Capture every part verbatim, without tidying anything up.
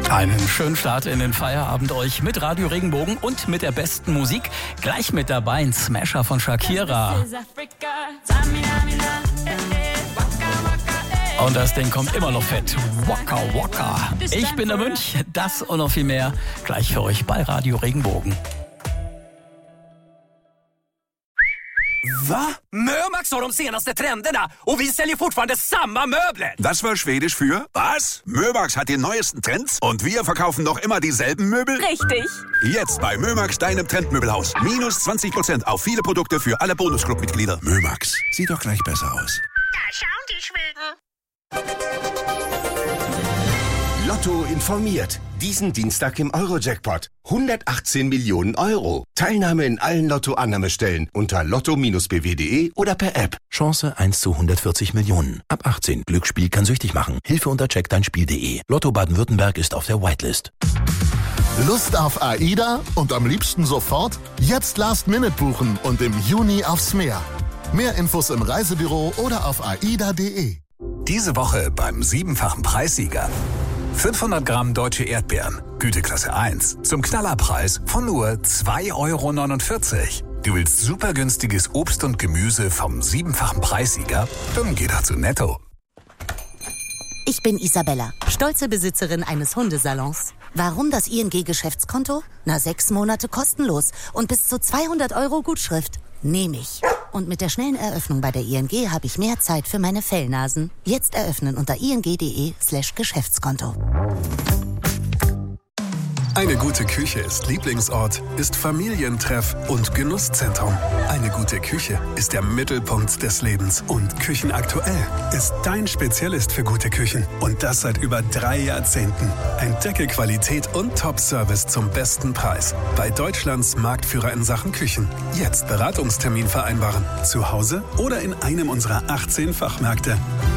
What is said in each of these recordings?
Einen schönen Start in den Feierabend euch mit Radio Regenbogen und mit der besten Musik. Gleich mit dabei ein Smasher von Shakira. Und das Ding kommt immer noch fett. Waka Waka. Ich bin der Mönch, das und noch viel mehr gleich für euch bei Radio Regenbogen. Va? Mömax har de senaste trenderna och vi säljer fortfarande samma möbler. Das war Schwedisch für was? Mömax hat die neuesten Trends und wir verkaufen noch immer dieselben Möbel? Richtig. Jetzt bei Mömax, deinem Trendmöbelhaus. Minus zwanzig Prozent auf viele Produkte für alle Bonusclub-Mitglieder. Mömax, sieht doch gleich besser aus. Da schauen die Schweden. Lotto informiert. Diesen Dienstag im Euro-Jackpot. hundertachtzehn Millionen Euro. Teilnahme in allen Lotto-Annahmestellen unter lotto b w punkt de oder per App. Chance eins zu hundertvierzig Millionen. Ab achtzehn. Glücksspiel kann süchtig machen. Hilfe unter check dein spiel punkt de. Lotto Baden-Württemberg ist auf der Whitelist. Lust auf AIDA und am liebsten sofort? Jetzt Last Minute buchen und im Juni aufs Meer. Mehr Infos im Reisebüro oder auf aida punkt de. Diese Woche beim siebenfachen Preissieger. fünfhundert Gramm deutsche Erdbeeren, Güteklasse eins, zum Knallerpreis von nur zwei Euro neunundvierzig. Du willst super günstiges Obst und Gemüse vom siebenfachen Preissieger? Dann geh doch zu Netto. Ich bin Isabella, stolze Besitzerin eines Hundesalons. Warum das I N G-Geschäftskonto? Na, sechs Monate kostenlos und bis zu zweihundert Euro Gutschrift. Nehme ich. Und mit der schnellen Eröffnung bei der I N G habe ich mehr Zeit für meine Fellnasen. Jetzt eröffnen unter ing.de slash Geschäftskonto. Eine gute Küche ist Lieblingsort, ist Familientreff und Genusszentrum. Eine gute Küche ist der Mittelpunkt des Lebens. Und Küchenaktuell ist dein Spezialist für gute Küchen. Und das seit über drei Jahrzehnten. Entdecke Qualität und Top-Service zum besten Preis. Bei Deutschlands Marktführer in Sachen Küchen. Jetzt Beratungstermin vereinbaren. Zu Hause oder in einem unserer achtzehn Fachmärkte.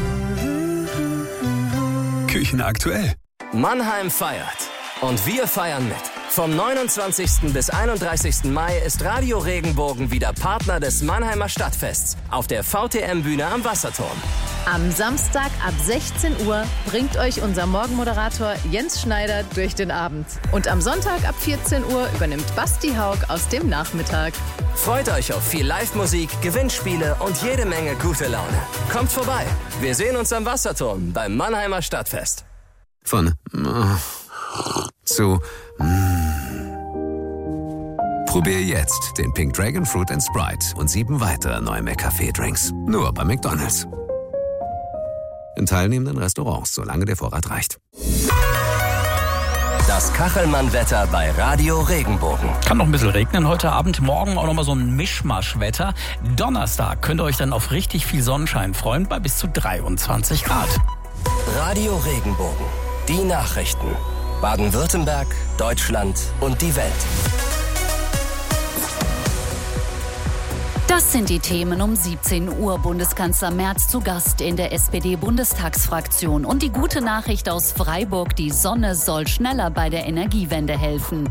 Küchenaktuell. Mannheim feiert. Und wir feiern mit. Vom neunundzwanzigsten bis einunddreißigsten Mai ist Radio Regenbogen wieder Partner des Mannheimer Stadtfests auf der V T M-Bühne am Wasserturm. Am Samstag ab sechzehn Uhr bringt euch unser Morgenmoderator Jens Schneider durch den Abend. Und am Sonntag ab vierzehn Uhr übernimmt Basti Haug aus dem Nachmittag. Freut euch auf viel Live-Musik, Gewinnspiele und jede Menge gute Laune. Kommt vorbei. Wir sehen uns am Wasserturm beim Mannheimer Stadtfest. Von zu Probier jetzt den Pink Dragon Fruit and Sprite und sieben weitere neue McCafé-Drinks. Nur bei McDonald's. In teilnehmenden Restaurants, solange der Vorrat reicht. Das Kachelmann-Wetter bei Radio Regenbogen. Kann noch ein bisschen regnen heute Abend, morgen auch noch mal so ein Mischmasch-Wetter. Donnerstag könnt ihr euch dann auf richtig viel Sonnenschein freuen, bei bis zu dreiundzwanzig Grad. Radio Regenbogen, die Nachrichten. Baden-Württemberg, Deutschland und die Welt. Das sind die Themen um siebzehn Uhr. Bundeskanzler Merz zu Gast in der S P D-Bundestagsfraktion. Und die gute Nachricht aus Freiburg, die Sonne soll schneller bei der Energiewende helfen.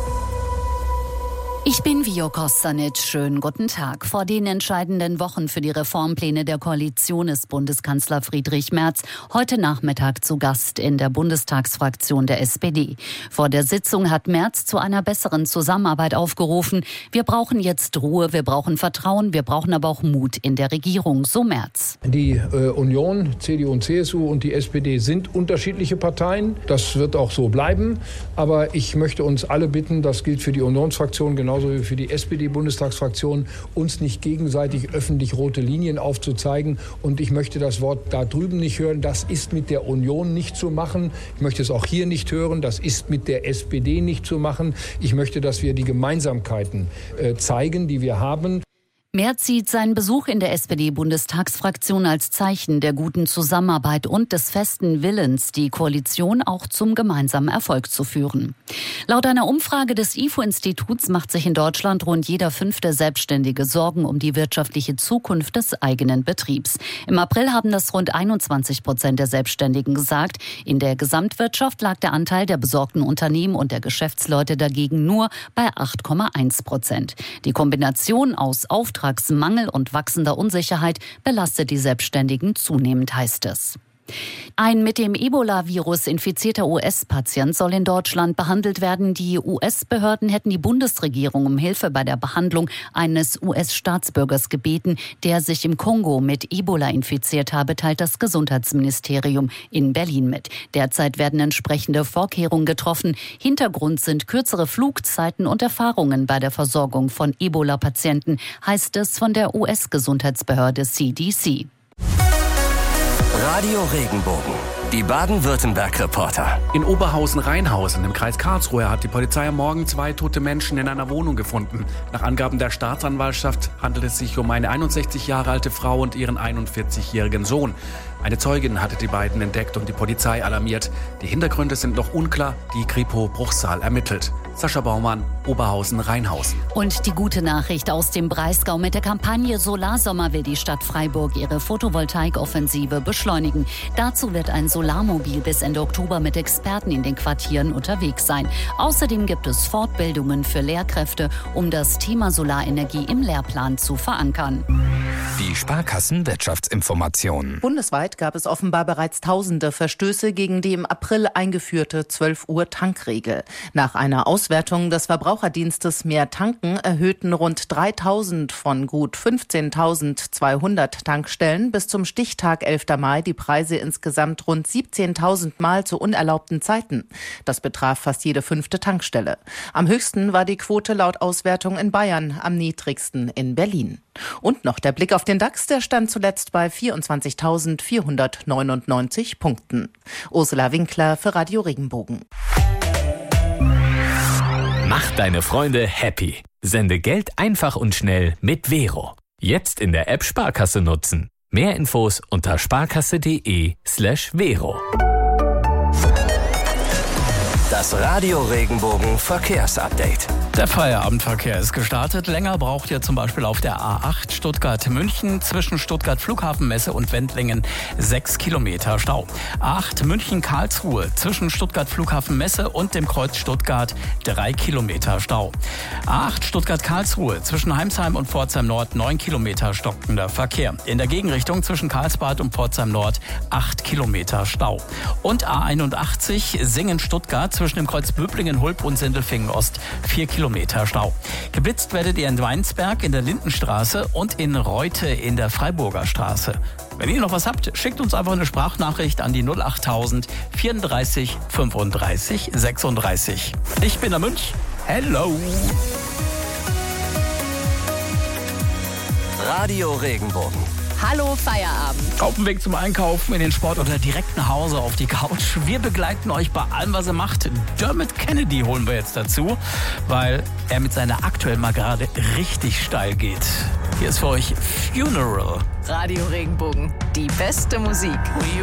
Ich bin Vio Kostanic. Schönen guten Tag. Vor den entscheidenden Wochen für die Reformpläne der Koalition ist Bundeskanzler Friedrich Merz heute Nachmittag zu Gast in der Bundestagsfraktion der S P D. Vor der Sitzung hat Merz zu einer besseren Zusammenarbeit aufgerufen. Wir brauchen jetzt Ruhe, wir brauchen Vertrauen, wir brauchen aber auch Mut in der Regierung, so Merz. Die äh, Union, C D U und C S U und die S P D sind unterschiedliche Parteien. Das wird auch so bleiben. Aber ich möchte uns alle bitten, das gilt für die Unionsfraktion genauso wie für die S P D-Bundestagsfraktion, uns nicht gegenseitig öffentlich rote Linien aufzuzeigen. Und ich möchte das Wort da drüben nicht hören. Das ist mit der Union nicht zu machen. Ich möchte es auch hier nicht hören. Das ist mit der S P D nicht zu machen. Ich möchte, dass wir die Gemeinsamkeiten äh, zeigen, die wir haben. Merz sieht seinen Besuch in der S P D-Bundestagsfraktion als Zeichen der guten Zusammenarbeit und des festen Willens, die Koalition auch zum gemeinsamen Erfolg zu führen. Laut einer Umfrage des I F O-Instituts macht sich in Deutschland rund jeder fünfte Selbstständige Sorgen um die wirtschaftliche Zukunft des eigenen Betriebs. Im April haben das rund einundzwanzig Prozent der Selbstständigen gesagt. In der Gesamtwirtschaft lag der Anteil der besorgten Unternehmen und der Geschäftsleute dagegen nur bei acht Komma eins Prozent. Die Kombination aus Auftragsmangel und wachsender Unsicherheit belastet die Selbstständigen zunehmend, heißt es. Ein mit dem Ebola-Virus infizierter U S-Patient soll in Deutschland behandelt werden. Die U S-Behörden hätten die Bundesregierung um Hilfe bei der Behandlung eines U S-Staatsbürgers gebeten, der sich im Kongo mit Ebola infiziert habe, teilt das Gesundheitsministerium in Berlin mit. Derzeit werden entsprechende Vorkehrungen getroffen. Hintergrund sind kürzere Flugzeiten und Erfahrungen bei der Versorgung von Ebola-Patienten, heißt es von der U S-Gesundheitsbehörde C D C. Radio Regenbogen, die Baden-Württemberg-Reporter. In Oberhausen-Rheinhausen im Kreis Karlsruhe hat die Polizei am Morgen zwei tote Menschen in einer Wohnung gefunden. Nach Angaben der Staatsanwaltschaft handelt es sich um eine einundsechzig Jahre alte Frau und ihren einundvierzigjährigen Sohn. Eine Zeugin hatte die beiden entdeckt und die Polizei alarmiert. Die Hintergründe sind noch unklar, die Kripo Bruchsal ermittelt. Sascha Baumann, Oberhausen-Rheinhausen. Und die gute Nachricht aus dem Breisgau: Mit der Kampagne Solarsommer will die Stadt Freiburg ihre Photovoltaikoffensive beschleunigen. Dazu wird ein Solarmobil bis Ende Oktober mit Experten in den Quartieren unterwegs sein. Außerdem gibt es Fortbildungen für Lehrkräfte, um das Thema Solarenergie im Lehrplan zu verankern. Die Sparkassenwirtschaftsinformation. Bundesweit gab es offenbar bereits tausende Verstöße gegen die im April eingeführte zwölf Uhr Tankregel. Nach einer Auswertung des Verbraucherdienstes Mehr Tanken erhöhten rund dreitausend von gut fünfzehntausendzweihundert Tankstellen bis zum Stichtag elfter Mai die Preise insgesamt rund siebzehntausend Mal zu unerlaubten Zeiten. Das betraf fast jede fünfte Tankstelle. Am höchsten war die Quote laut Auswertung in Bayern, am niedrigsten in Berlin. Und noch der Blick auf den DAX, der stand zuletzt bei vierundzwanzigtausendvierhundertneunundneunzig Punkten. Ursula Winkler für Radio Regenbogen. Mach deine Freunde happy. Sende Geld einfach und schnell mit Vero. Jetzt in der App Sparkasse nutzen. Mehr Infos unter sparkasse.de slash Vero. Das Radio Regenbogen Verkehrsupdate. Der Feierabendverkehr ist gestartet. Länger braucht ihr zum Beispiel auf der A acht Stuttgart-München zwischen Stuttgart Flughafenmesse und Wendlingen sechs Kilometer Stau. A acht München-Karlsruhe zwischen Stuttgart Flughafenmesse und dem Kreuz Stuttgart drei Kilometer Stau. A acht Stuttgart-Karlsruhe zwischen Heimsheim und Pforzheim Nord neun Kilometer stockender Verkehr. In der Gegenrichtung zwischen Karlsbad und Pforzheim Nord acht Kilometer Stau. Und A einundachtzig Singen-Stuttgart zwischen dem Kreuz Böblingen, Hulb und Sindelfingen Ost vier Kilometer Stau. Geblitzt werdet ihr in Weinsberg in der Lindenstraße und in Reute in der Freiburger Straße. Wenn ihr noch was habt, schickt uns einfach eine Sprachnachricht an die null achttausend vierunddreißig fünfunddreißig sechsunddreißig. Ich bin der Münch. Hello. Radio Regenbogen. Hallo Feierabend. Auf dem Weg zum Einkaufen, in den Sport oder direkt nach Hause auf die Couch. Wir begleiten euch bei allem, was ihr macht. Dermot Kennedy holen wir jetzt dazu, weil er mit seiner aktuell mal gerade richtig steil geht. Hier ist für euch Funeral. Radio Regenbogen, die beste Musik.